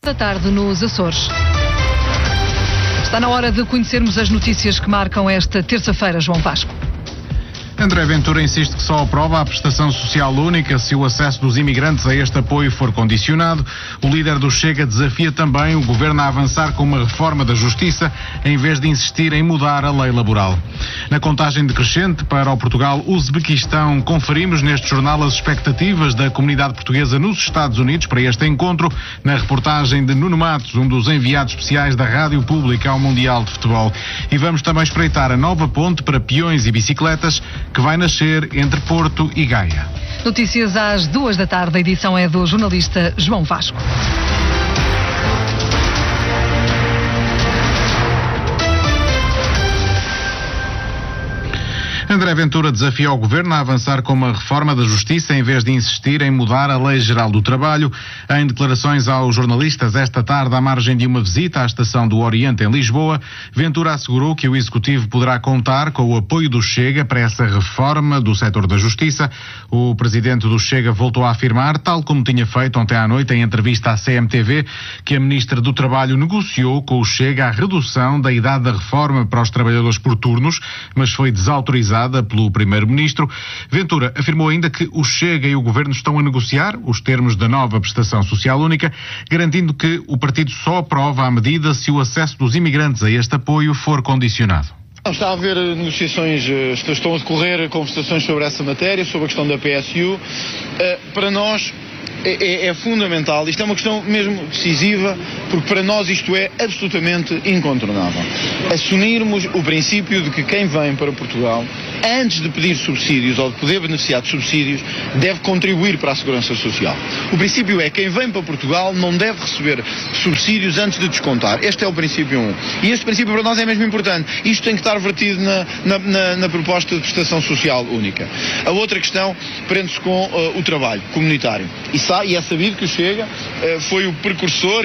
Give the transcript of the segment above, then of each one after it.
Da tarde nos Açores. Está na hora de conhecermos as notícias que marcam esta terça-feira, João Vasco. André Ventura insiste que só aprova a prestação social única se o acesso dos imigrantes a este apoio for condicionado. O líder do Chega desafia também o governo a avançar com uma reforma da Justiça em vez de insistir em mudar a lei laboral. Na contagem decrescente para o Portugal-Uzbequistão, conferimos neste jornal as expectativas da comunidade portuguesa nos Estados Unidos para este encontro, na reportagem de Nuno Matos, um dos enviados especiais da Rádio Pública ao Mundial de Futebol. E vamos também espreitar a nova ponte para peões e bicicletas que vai nascer entre Porto e Gaia. Notícias às 2 da tarde. A edição é do jornalista João Vasco. André Ventura desafia o governo a avançar com uma reforma da Justiça em vez de insistir em mudar a Lei Geral do Trabalho. Em declarações aos jornalistas esta tarde, à margem de uma visita à Estação do Oriente em Lisboa, Ventura assegurou que o Executivo poderá contar com o apoio do Chega para essa reforma do setor da Justiça. O presidente do Chega voltou a afirmar, tal como tinha feito ontem à noite em entrevista à CMTV, que a ministra do Trabalho negociou com o Chega a redução da idade da reforma para os trabalhadores por turnos, mas foi desautorizada pelo Primeiro-Ministro. Ventura afirmou ainda que o Chega e o Governo estão a negociar os termos da nova prestação social única, garantindo que o partido só aprova a medida se o acesso dos imigrantes a este apoio for condicionado. Está a haver negociações, estão a decorrer conversações sobre essa matéria, sobre a questão da PSU. Para nós é fundamental, isto é uma questão mesmo decisiva, porque para nós isto é absolutamente incontornável. Assumirmos o princípio de que quem vem para Portugal, antes de pedir subsídios ou de poder beneficiar de subsídios, deve contribuir para a segurança social. O princípio é que quem vem para Portugal não deve receber subsídios antes de descontar. Este é o princípio 1. E este princípio para nós é mesmo importante. Isto tem que estar vertido na proposta de prestação social única. A outra questão prende-se com o trabalho comunitário. E é sabido que o Chega foi o precursor,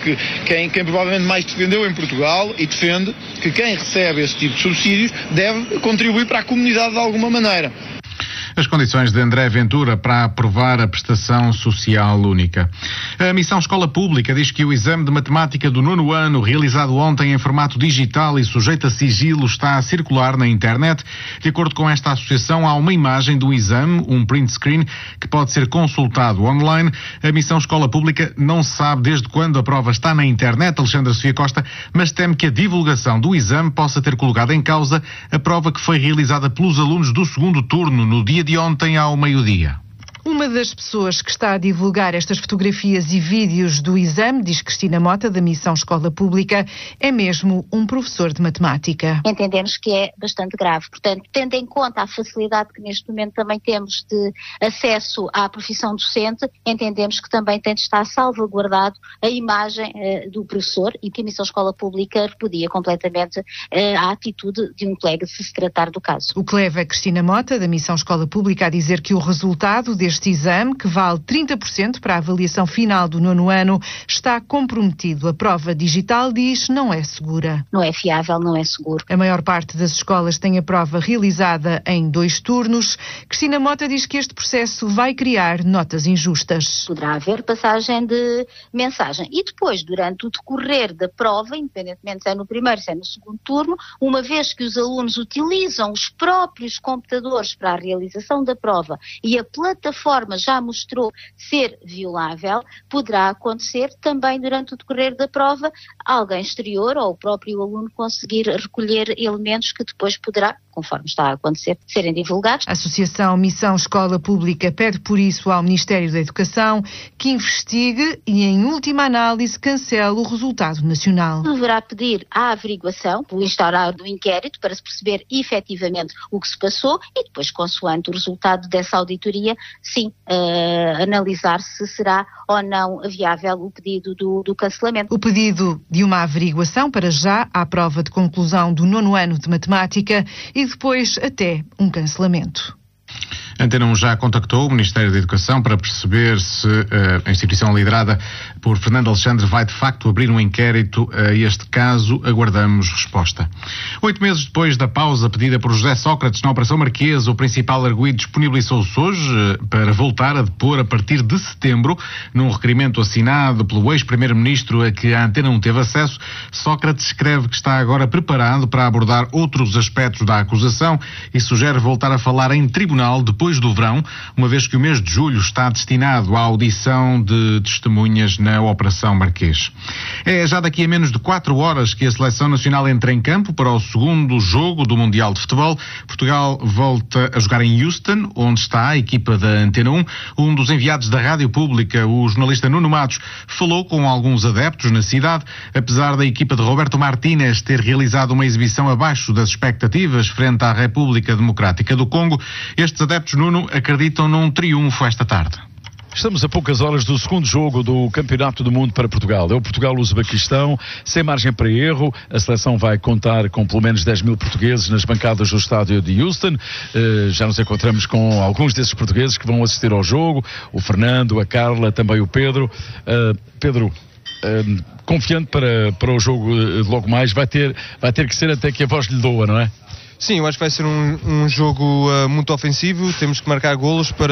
quem provavelmente mais defendeu em Portugal e defende que quem recebe esse tipo de subsídios deve contribuir para a comunidade de alguma maneira. As condições de André Ventura para aprovar a prestação social única. A Missão Escola Pública diz que o exame de matemática do 9º ano, realizado ontem em formato digital e sujeito a sigilo, está a circular na internet. De acordo com esta associação, há uma imagem do exame, um print screen, que pode ser consultado online. A Missão Escola Pública não sabe desde quando a prova está na internet, Alexandra Sofia Costa, mas teme que a divulgação do exame possa ter colocado em causa a prova que foi realizada pelos alunos do segundo turno no dia de ontem ao meio-dia. Uma das pessoas que está a divulgar estas fotografias e vídeos do exame, diz Cristina Mota, da Missão Escola Pública, é mesmo um professor de matemática. Entendemos que é bastante grave. Portanto, tendo em conta a facilidade que neste momento também temos de acesso à profissão docente, entendemos que também tem de estar salvaguardado a imagem do professor e que a Missão Escola Pública repudia completamente a atitude de um colega se tratar do caso. O que leva a Cristina Mota, da Missão Escola Pública, a dizer que o resultado deste exame, que vale 30% para a avaliação final do 9º ano, está comprometido. A prova digital, diz, não é segura. Não é fiável, não é seguro. A maior parte das escolas tem a prova realizada em 2 turnos. Cristina Mota diz que este processo vai criar notas injustas. Poderá haver passagem de mensagem. E depois, durante o decorrer da prova, independentemente se é no primeiro, se é no segundo turno, uma vez que os alunos utilizam os próprios computadores para a realização da prova e a plataforma já mostrou ser violável, poderá acontecer também durante o decorrer da prova alguém exterior ou o próprio aluno conseguir recolher elementos que depois poderá, conforme está a acontecer, serem divulgados. A Associação Missão Escola Pública pede por isso ao Ministério da Educação que investigue e, em última análise, cancele o resultado nacional. Deverá pedir a averiguação, o instaurar do inquérito, para se perceber efetivamente o que se passou e depois, consoante o resultado dessa auditoria, sim, analisar se será ou não viável o pedido do cancelamento. O pedido de uma averiguação para já à prova de conclusão do 9º ano de matemática e depois até um cancelamento. Antena 1 já contactou o Ministério da Educação para perceber se a instituição liderada por Fernando Alexandre vai de facto abrir um inquérito a este caso. Aguardamos resposta. 8 meses depois da pausa pedida por José Sócrates na Operação Marquesa, o principal arguido disponibilizou-se hoje para voltar a depor a partir de setembro. Num requerimento assinado pelo ex-primeiro-ministro a que a Antena 1 teve acesso, Sócrates escreve que está agora preparado para abordar outros aspectos da acusação e sugere voltar a falar em tribunal depois do verão, uma vez que o mês de julho está destinado à audição de testemunhas na Operação Marquês. É já daqui a menos de 4 horas que a Seleção Nacional entra em campo para o segundo jogo do Mundial de Futebol. Portugal volta a jogar em Houston, onde está a equipa da Antena 1. Um dos enviados da Rádio Pública, o jornalista Nuno Matos, falou com alguns adeptos na cidade. Apesar da equipa de Roberto Martínez ter realizado uma exibição abaixo das expectativas frente à República Democrática do Congo, estes adeptos, Nuno, acreditam num triunfo esta tarde. Estamos a poucas horas do segundo jogo do Campeonato do Mundo para Portugal. É o Portugal-Uzbequistão, sem margem para erro. A seleção vai contar com pelo menos 10 mil portugueses nas bancadas do estádio de Houston. Já nos encontramos com alguns desses portugueses que vão assistir ao jogo. O Fernando, a Carla, também o Pedro. Pedro, confiante para o jogo logo mais, vai ter que ser até que a voz lhe doa, não é? Sim, eu acho que vai ser um jogo muito ofensivo. Temos que marcar golos para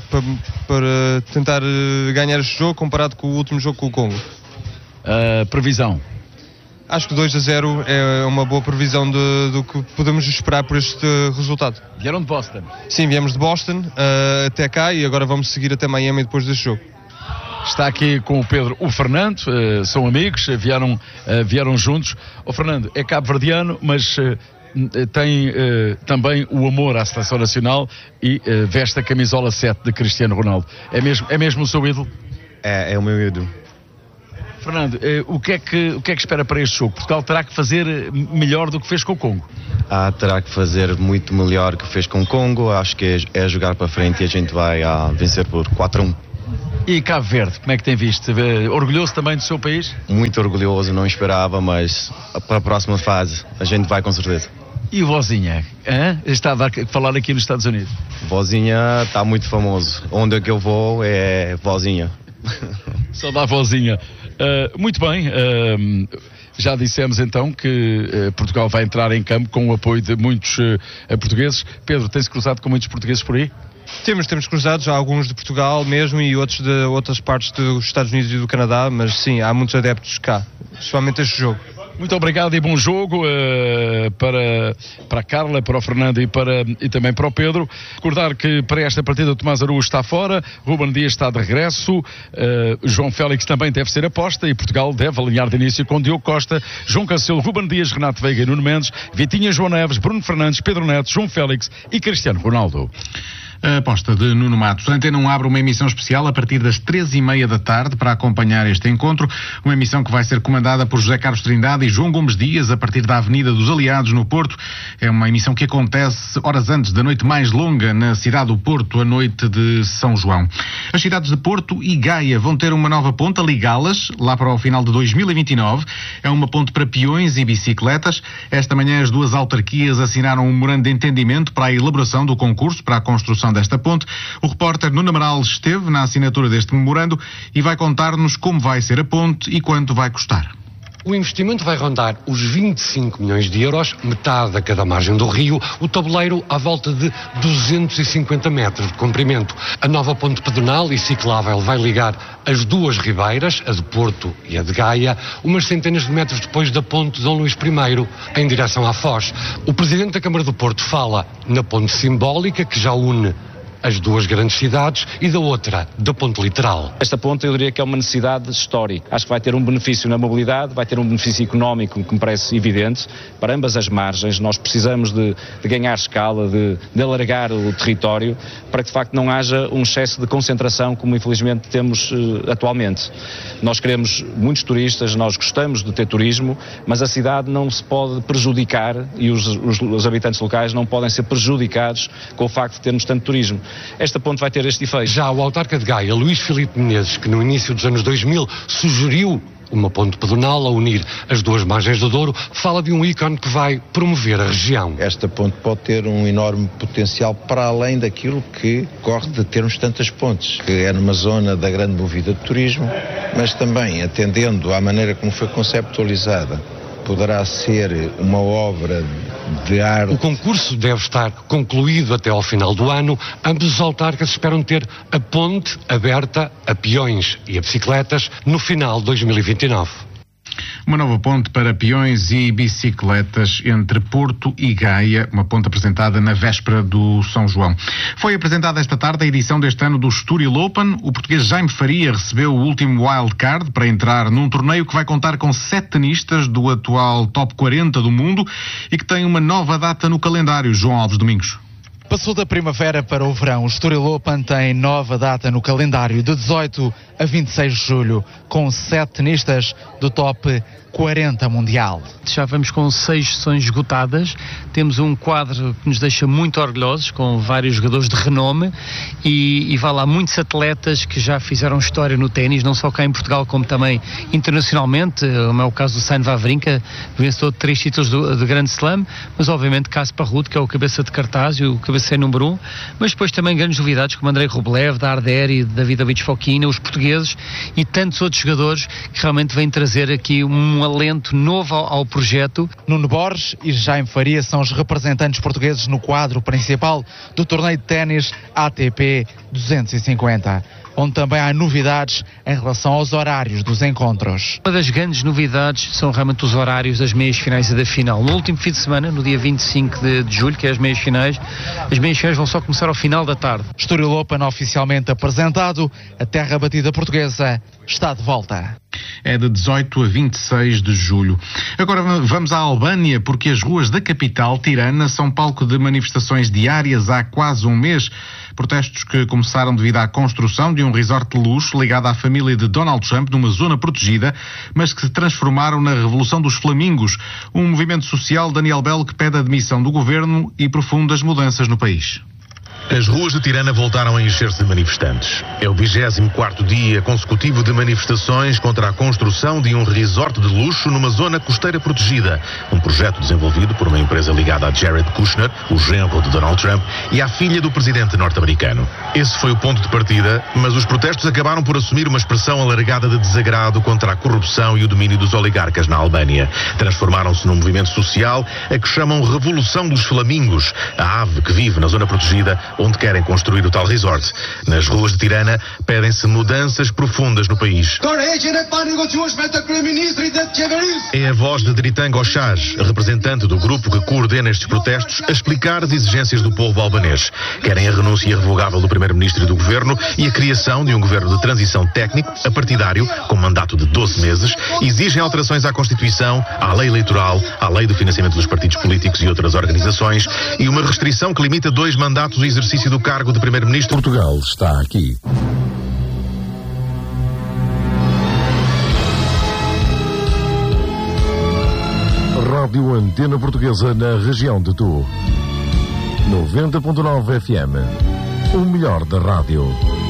tentar ganhar este jogo comparado com o último jogo com o Congo. Previsão? Acho que 2-0 é uma boa previsão do que podemos esperar por este resultado. Vieram de Boston? Sim, viemos de Boston até cá e agora vamos seguir até Miami depois deste jogo. Está aqui com o Pedro o Fernando, são amigos, vieram juntos. O Fernando é cabo-verdiano, mas tem também o amor à Seleção Nacional e veste a camisola 7 de Cristiano Ronaldo. É mesmo o seu ídolo? É o meu ídolo. Fernando, o que é que espera para este jogo? Portugal terá que fazer melhor do que fez com o Congo? Terá que fazer muito melhor que fez com o Congo. Acho que é jogar para frente e a gente vai vencer por 4-1. E Cabo Verde, como é que tem visto? Orgulhoso também do seu país? Muito orgulhoso, não esperava, mas para a próxima fase a gente vai com certeza. E o Vozinha? Está a falar aqui nos Estados Unidos. Vozinha está muito famoso. Onde é que eu vou é Vozinha. Só dá Vozinha. Muito bem. Já dissemos então que Portugal vai entrar em campo com o apoio de muitos portugueses. Pedro, tem-se cruzado com muitos portugueses por aí? Temos cruzados, há alguns de Portugal mesmo e outros de outras partes dos Estados Unidos e do Canadá, mas sim, há muitos adeptos cá, principalmente este jogo. Muito obrigado e bom jogo para a Carla, para o Fernando e também para o Pedro. Recordar que para esta partida o Tomás Araújo está fora, Ruben Dias está de regresso, João Félix também deve ser aposta e Portugal deve alinhar de início com Diogo Costa, João Cancelo, Ruben Dias, Renato Veiga e Nuno Mendes, Vitinha, João Neves, Bruno Fernandes, Pedro Neto, João Félix e Cristiano Ronaldo. A aposta de Nuno Matos. A Antena 1 abre uma emissão especial a partir das 3h30 da tarde para acompanhar este encontro. Uma emissão que vai ser comandada por José Carlos Trindade e João Gomes Dias a partir da Avenida dos Aliados, no Porto. É uma emissão que acontece horas antes da noite mais longa na cidade do Porto, a noite de São João. As cidades de Porto e Gaia vão ter uma nova ponte a ligá-las lá para o final de 2029. É uma ponte para peões e bicicletas. Esta manhã as duas autarquias assinaram um memorando de entendimento para a elaboração do concurso para a construção desta ponte. O repórter Nuno Amaral esteve na assinatura deste memorando e vai contar-nos como vai ser a ponte e quanto vai custar. O investimento vai rondar os 25 milhões de euros, metade a cada margem do rio, o tabuleiro à volta de 250 metros de comprimento. A nova ponte pedonal e ciclável vai ligar as duas ribeiras, a de Porto e a de Gaia, umas centenas de metros depois da ponte Dom Luís I, em direção à Foz. O presidente da Câmara do Porto fala na ponte simbólica que já une as duas grandes cidades e da outra, da ponte literal. Esta ponte eu diria que é uma necessidade histórica. Acho que vai ter um benefício na mobilidade, vai ter um benefício económico que me parece evidente para ambas as margens. Nós precisamos de ganhar escala, de alargar o território para que de facto não haja um excesso de concentração como infelizmente temos atualmente. Nós queremos muitos turistas, nós gostamos de ter turismo, mas a cidade não se pode prejudicar e os habitantes locais não podem ser prejudicados com o facto de termos tanto turismo. Esta ponte vai ter este efeito. Já o autarca de Gaia, Luís Filipe Menezes, que no início dos anos 2000 sugeriu uma ponte pedonal a unir as duas margens do Douro, fala de um ícone que vai promover a região. Esta ponte pode ter um enorme potencial para além daquilo que corre de termos tantas pontes, que é numa zona da grande movida de turismo, mas também atendendo à maneira como foi conceptualizada, poderá ser uma obra de arte. O concurso deve estar concluído até ao final do ano. Ambos os autarcas esperam ter a ponte aberta a peões e a bicicletas no final de 2029. Uma nova ponte para peões e bicicletas entre Porto e Gaia, uma ponte apresentada na véspera do São João. Foi apresentada esta tarde a edição deste ano do Estoril Open. O português Jaime Faria recebeu o último wildcard para entrar num torneio que vai contar com 7 tenistas do atual top 40 do mundo e que tem uma nova data no calendário. João Alves Domingos. Passou da primavera para o verão. O Estoril Open tem nova data no calendário, de 18 a 26 de julho, com 7 tenistas do top 40 mundial. Já vamos com 6 sessões esgotadas, temos um quadro que nos deixa muito orgulhosos, com vários jogadores de renome e vai lá muitos atletas que já fizeram história no ténis, não só cá em Portugal como também internacionalmente, como é o caso do Stan Wawrinka, vencedor de 3 títulos de Grand Slam, mas obviamente Casper Ruud, que é o cabeça de cartaz e o cabeça número 1, mas depois também grandes novidades como Andrei Rublev, Darderi, Davidovich Fokina, os portugueses e tantos outros jogadores que realmente vêm trazer aqui um alento novo ao projeto. Nuno Borges e Jaime Faria são os representantes portugueses no quadro principal do torneio de ténis ATP 250, onde também há novidades em relação aos horários dos encontros. Uma das grandes novidades são realmente os horários das meias finais e da final. No último fim de semana, no dia 25 de julho, que é as meias finais vão só começar ao final da tarde. Estoril Open oficialmente apresentado, a terra batida portuguesa está de volta. É de 18 a 26 de julho. Agora vamos à Albânia, porque as ruas da capital, Tirana, são palco de manifestações diárias há quase um mês. Protestos que começaram devido à construção de um resort de luxo ligado à família de Donald Trump numa zona protegida, mas que se transformaram na Revolução dos Flamingos, um movimento social, Daniel Belo, que pede a demissão do governo e profundas mudanças no país. As ruas de Tirana voltaram a encher-se de manifestantes. É o 24º dia consecutivo de manifestações contra a construção de um resort de luxo numa zona costeira protegida. Um projeto desenvolvido por uma empresa ligada a Jared Kushner, o genro de Donald Trump, e à filha do presidente norte-americano. Esse foi o ponto de partida, mas os protestos acabaram por assumir uma expressão alargada de desagrado contra a corrupção e o domínio dos oligarcas na Albânia. Transformaram-se num movimento social a que chamam Revolução dos Flamingos, a ave que vive na zona protegida onde querem construir o tal resort. Nas ruas de Tirana pedem-se mudanças profundas no país. É a voz de Dritan Goshaj, representante do grupo que coordena estes protestos, a explicar as exigências do povo albanês. Querem a renúncia irrevogável do primeiro-ministro e do governo e a criação de um governo de transição técnico, apartidário, com mandato de 12 meses. Exigem alterações à Constituição, à lei eleitoral, à lei do financiamento dos partidos políticos e outras organizações e uma restrição que limita 2 mandatos ao exercício do cargo de primeiro-ministro. Portugal está aqui. Rádio Antena Portuguesa na região de Tu. 90.9 FM. O melhor da rádio.